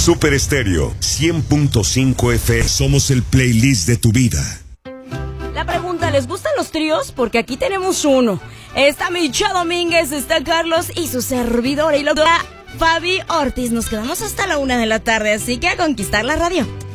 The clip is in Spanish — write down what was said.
Super Estéreo 100.5 FM. Somos el playlist de tu vida. La pregunta, ¿les gustan los tríos? Porque aquí tenemos uno. Está Micha Domínguez, está Carlos y su servidora y locutora Fabi Ortiz. Nos quedamos hasta la 1 de la tarde, así que a conquistar la radio.